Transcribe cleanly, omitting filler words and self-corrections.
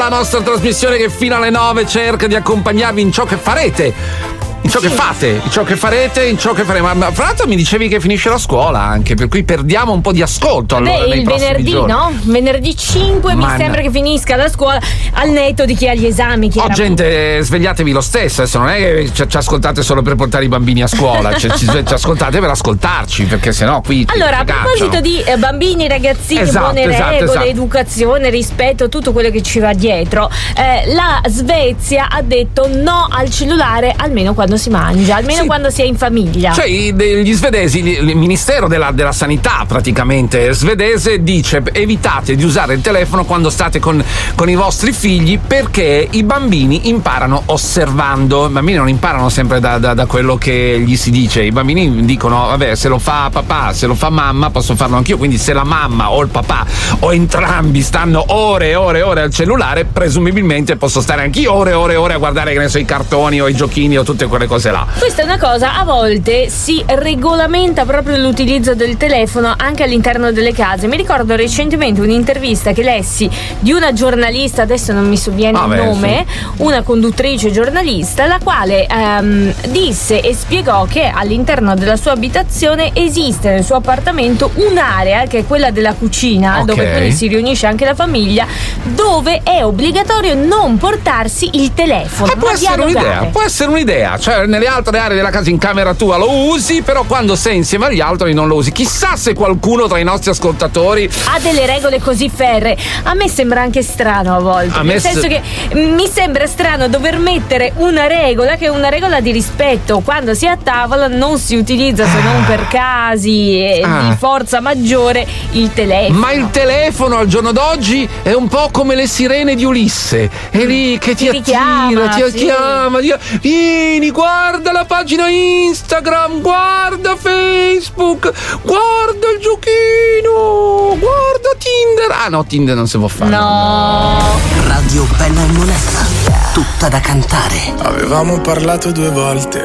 la nostra trasmissione che fino alle 9 cerca di accompagnarvi in ciò che farete. In ciò che fate, in ciò che farete, in ciò che faremo. Ma fra l'altro mi dicevi che finisce la scuola anche, per cui perdiamo un po' di ascolto. Allora, nei il venerdì, giorni. No? Venerdì 5 mi sembra che finisca la scuola, al netto di chi ha gli esami. Oh, gente, svegliatevi lo stesso. Adesso non è che ci ascoltate solo per portare i bambini a scuola, ci ascoltate per ascoltarci, perché sennò qui. Allora, a proposito di bambini, ragazzini, buone regole, educazione, rispetto, tutto quello che ci va dietro, la Svezia ha detto no al cellulare almeno quando si mangia, almeno quando si è in famiglia. Cioè gli svedesi, il ministero della sanità praticamente svedese dice: evitate di usare il telefono quando state con i vostri figli, perché i bambini imparano osservando. I bambini non imparano sempre da quello che gli si dice. I bambini dicono: vabbè, se lo fa papà, se lo fa mamma, posso farlo anch'io. Quindi se la mamma o il papà o entrambi stanno ore e ore e ore al cellulare, presumibilmente posso stare anch'io ore e ore e ore a guardare, che ne so, i cartoni o i giochini o tutte quelle cose là. Questa è una cosa, a volte si regolamenta proprio l'utilizzo del telefono anche all'interno delle case. Mi ricordo recentemente un'intervista che lessi di una giornalista, adesso non mi sovviene il nome, una conduttrice giornalista, la quale disse e spiegò che all'interno della sua abitazione esiste nel suo appartamento un'area che è quella della cucina, dove quindi si riunisce anche la famiglia, dove è obbligatorio non portarsi il telefono. Può essere un'idea, cioè nelle altre aree della casa, in camera tua lo usi, però quando sei insieme agli altri non lo usi. Chissà se qualcuno tra i nostri ascoltatori ha delle regole così ferree. A me sembra anche strano a volte, nel senso che mi sembra strano dover mettere una regola che è una regola di rispetto. Quando si è a tavola non si utilizza, se non per casi di forza maggiore, il telefono. Ma il telefono al giorno d'oggi è un po' come le sirene di Ulisse, è lì che ti attira, ti chiama, vieni, guarda la pagina Instagram, guarda Facebook, guarda il giochino, guarda Tinder. Ah no, Tinder non si può fare. No. Radio Bella e Monella, tutta da cantare. Avevamo parlato 2 volte